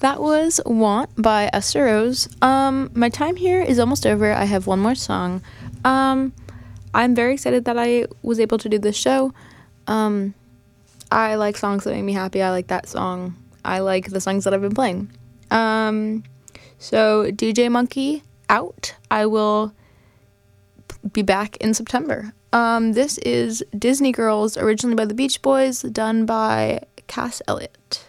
That was Want by Esther Rose. My time here is almost over. I have one more song. I'm very excited that I was able to do this show. I like songs that make me happy. I like that song. I like the songs that I've been playing. So DJ Monkey out. I will be back in September. This is Disney Girls, originally by the Beach Boys, done by Cass Elliot.